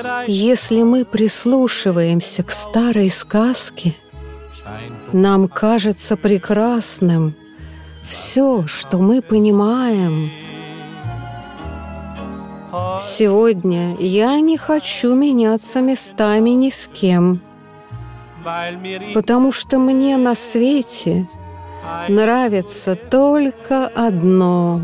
Если мы прислушиваемся к старой сказке, нам кажется прекрасным все, что мы понимаем. Сегодня я не хочу меняться местами ни с кем, потому что мне на свете нравится только одно.